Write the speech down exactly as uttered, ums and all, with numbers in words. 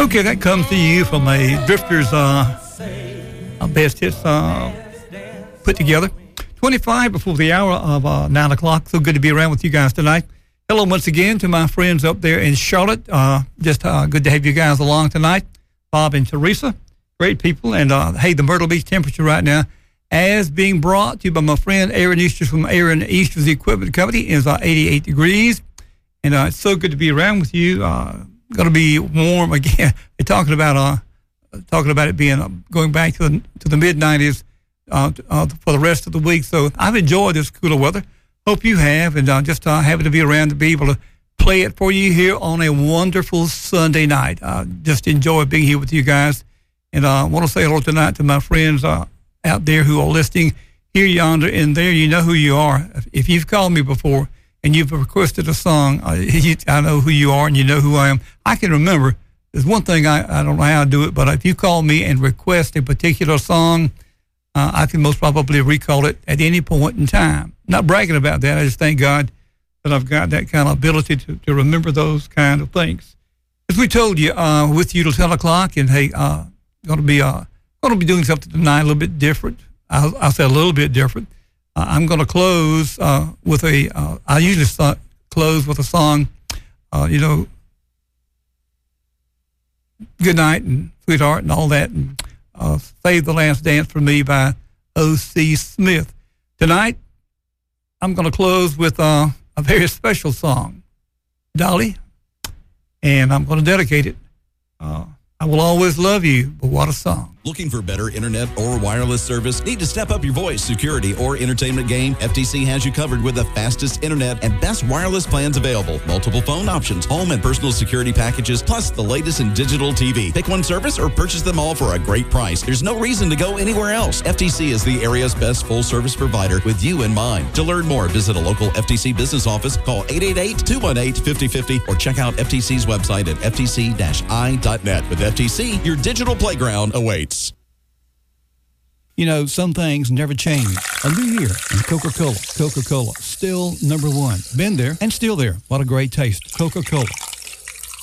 Okay, that comes to you from a Drifters uh, uh, best hits uh, put together. twenty-five before the hour of uh, nine o'clock. So good to be around with you guys tonight. Hello once again to my friends up there in Charlotte. Uh, just uh, good to have you guys along tonight. Bob and Teresa, great people. And uh, hey, the Myrtle Beach temperature right now, as being brought to you by my friend Aaron Easter from Aaron Easter's Equipment Company, is uh, eighty-eight degrees. And uh, it's so good to be around with you. Uh, going to be warm again. They're talking about uh, talking about it being uh, going back to the to the mid nineties uh, uh, for the rest of the week. So I've enjoyed this cooler weather. Hope you have, and uh, just uh, happy to be around to be able to play it for you here on a wonderful Sunday night. Uh, just enjoy being here with you guys, and uh, I want to say hello tonight to my friends uh, out there who are listening here, yonder, and there. You know who you are. If you've called me before and you've requested a song, uh, you, I know who you are and you know who I am. I can remember. There's one thing, I, I don't know how to do it, but if you call me and request a particular song, uh, I can most probably recall it at any point in time. Not bragging about that. I just thank God that I've got that kind of ability to, to remember those kind of things. As we told you, uh, with you till ten o'clock, and hey, uh, going to be uh, going to be doing something tonight a little bit different. I'll, I'll say a little bit different. Uh, I'm going to close uh, with a, uh, I usually start, close with a song, uh, you know, Good Night and Sweetheart and all that, and uh, Save the Last Dance for Me by O C Smith. Tonight, I'm going to close with uh, a very special song, Dolly, and I'm going to dedicate it. Uh, I Will Always Love You, but what a song. Looking for better internet or wireless service? Need to step up your voice, security, or entertainment game? F T C has you covered with the fastest internet and best wireless plans available. Multiple phone options, home and personal security packages, plus the latest in digital T V. Pick one service or purchase them all for a great price. There's no reason to go anywhere else. F T C is the area's best full-service provider with you in mind. To learn more, visit a local F T C business office, call eight eight eight, two one eight, five oh five oh, or check out F T C's website at f t c dash i dot net. With F T C, your digital playground awaits. You know, some things never change. A new year and Coca-Cola. Coca-Cola, still number one. Been there and still there. What a great taste. Coca-Cola.